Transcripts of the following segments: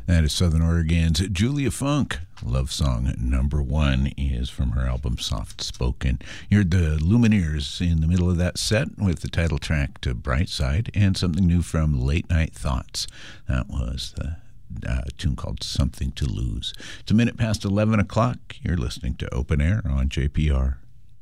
That is Southern Oregon's Julia Funk. Love song number 1 is from her album Soft Spoken. You heard the Lumineers in the middle of that set with the title track to Bright Side, and something new from Late Night Thoughts. That was the tune called Something to Lose. It's a minute past 11 o'clock. You're listening to Open Air on JPR.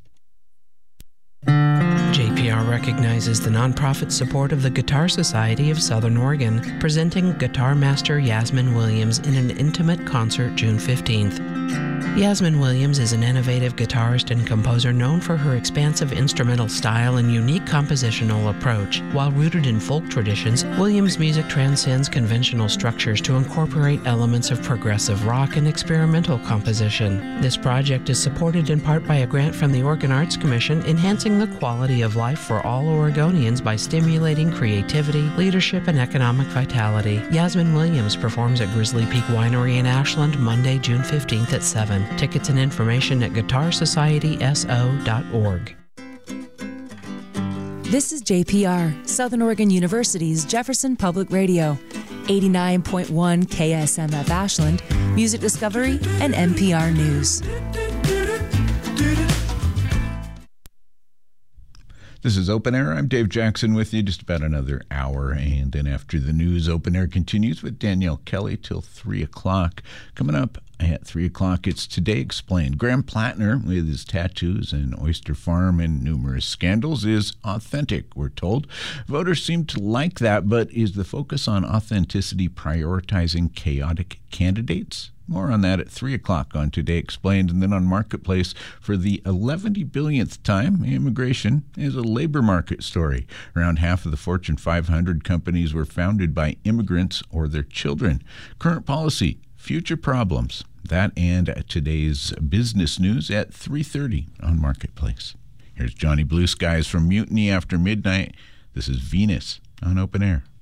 JPR recognizes the nonprofit support of the Guitar Society of Southern Oregon, presenting guitar master Yasmin Williams in an intimate concert June 15th. Yasmin Williams is an innovative guitarist and composer known for her expansive instrumental style and unique compositional approach. While rooted in folk traditions, Williams' music transcends conventional structures to incorporate elements of progressive rock and experimental composition. This project is supported in part by a grant from the Oregon Arts Commission, enhancing the quality of life for all Oregonians by stimulating creativity, leadership, and economic vitality. Yasmin Williams performs at Grizzly Peak Winery in Ashland Monday, June 15th at 7. Tickets and information at guitarsocietyso.org. This is JPR, Southern Oregon University's Jefferson Public Radio, 89.1 KSMF Ashland, Music Discovery, and NPR News. This is Open Air. I'm Dave Jackson with you just about another hour. And then after the news, Open Air continues with Danielle Kelly till 3 o'clock. Coming up at 3 o'clock, it's Today Explained. Graham Plattner, with his tattoos and oyster farm and numerous scandals, is authentic, we're told. Voters seem to like that, but is the focus on authenticity prioritizing chaotic candidates? More on that at 3 o'clock on Today Explained. And then on Marketplace, for the 11 billionth time, immigration is a labor market story. Around half of the Fortune 500 companies were founded by immigrants or their children. Current policy, future problems. That and today's business news at 3:30 on Marketplace. Here's Johnny Blue Skies from Mutiny After Midnight. This is Venus on Open Air.